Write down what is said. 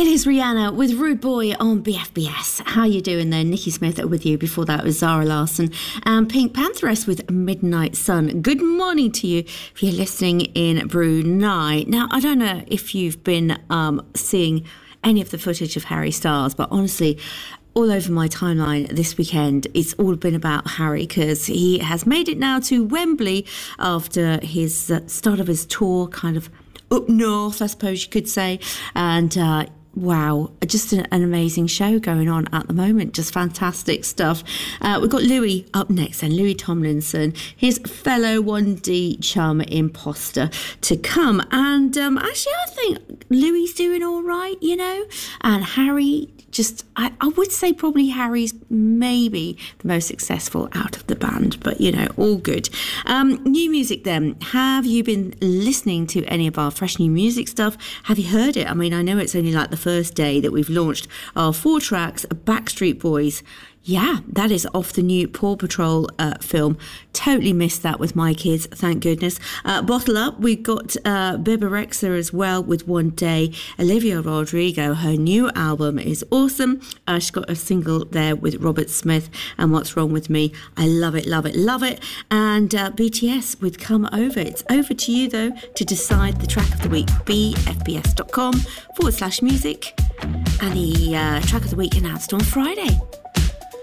It is Rihanna with Rude Boy on BFBS. How you doing there? Nikki Smith with you. Before that was Zara Larsson and Pink Pantheress with Midnight Sun. Good morning to you if you're listening in Brunei. Now, I don't know if you've been seeing any of the footage of Harry Styles, but honestly, all over my timeline this weekend, it's all been about Harry because he has made it now to Wembley after his start of his tour, kind of up north, I suppose you could say. And wow, just an amazing show going on at the moment. Just fantastic stuff. We've got Louis up next and Louis Tomlinson, his fellow 1D chum Imposter to come. And actually, I think Louis doing all right, you know, and Harry, just, I would say probably Harry's maybe the most successful out of the band, but, you know, all good. New music then. Have you been listening to any of our fresh new music stuff? Have you heard it? I mean, I know it's only like the first day that we've launched our 4 tracks, Backstreet Boys. Yeah, that is off the new Paw Patrol film. Totally missed that with my kids, thank goodness. Bottle Up, we've got Bebe Rexha as well with One Day. Olivia Rodrigo, her new album is awesome. She's got a single there with Robert Smith and What's Wrong With Me. I love it, love it, love it. And BTS with Come Over. It's over to you, though, to decide the track of the week. bfbs.com/music. And the track of the week announced on Friday.